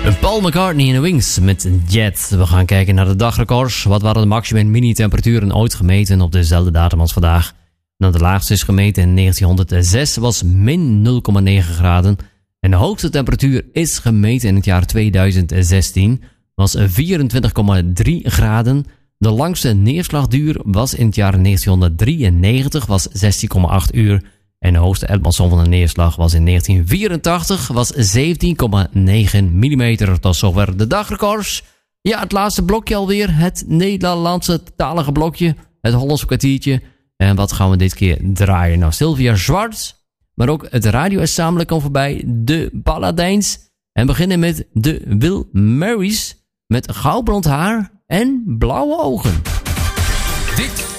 Paul McCartney en de Wings met Jet. We gaan kijken naar de dagrecords. Wat waren de maximum en mini-temperaturen ooit gemeten op dezelfde datum als vandaag? Nou, de laagste is gemeten in 1906, was min 0,9 graden. En de hoogste temperatuur is gemeten in het jaar 2016, was 24,3 graden. De langste neerslagduur was in het jaar 1993, was 16,8 uur. En de hoogste Edmondson van de neerslag was in 1984, was 17,9 mm. Tot zover de dagrecords. Ja, het laatste blokje alweer. Het Nederlandse talige blokje. Het Hollandse kwartiertje. En wat gaan we dit keer draaien? Nou, Sylvia Schwartz. Maar ook het Radio Ensemble komt voorbij. De Balladijns. En beginnen met de Will Marys. Met goudblond haar en blauwe ogen. Dit